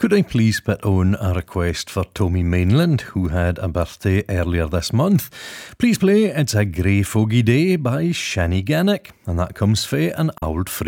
Could I please put on a request for Tommy Mainland, who had a birthday earlier this month? Please play It's a Grey Foggy Day by Shanny Gannick, and that comes fae an old friend.